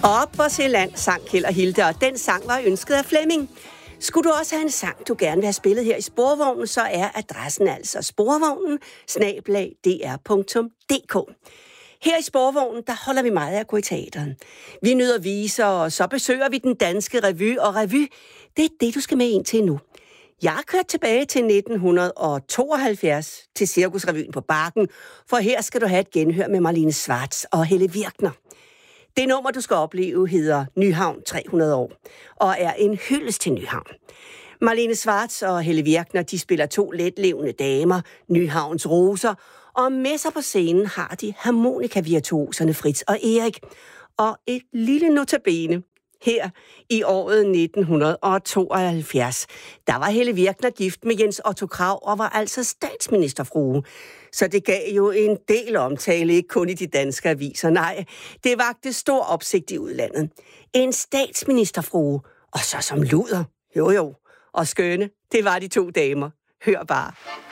Op og se land, sang Kjeld og Hilde, og den sang var ønsket af Flemming. Skulle du også have en sang, du gerne vil have spillet her i Sporvognen, så er adressen altså sporvognen@dr.dk. Her i Sporvognen, der holder vi meget af at gå i teateren. Vi nyder viser, og så besøger vi den danske revy, og revy, det er det, du skal med ind til nu. Jeg har kørt tilbage til 1972 til Cirkusrevyen på Bakken, for her skal du have et genhør med Marlene Schwartz og Helle Virkner. Det nummer, du skal opleve, hedder Nyhavn 300 år, og er en hyldest til Nyhavn. Marlene Schwartz og Helle Virkner, de spiller to letlevende damer, Nyhavns roser, og med sig på scenen har de harmonikavirtuoserne Fritz og Erik. Og et lille notabene. Her i året 1972, der var Helle Virkner gift med Jens Otto Krag og var altså statsministerfrue. Så det gav jo en del omtale, ikke kun i de danske aviser. Nej, det vagte stor opsigt i udlandet. En statsministerfrue, og så som luder. Jo, og skønne, det var de to damer. Hør bare.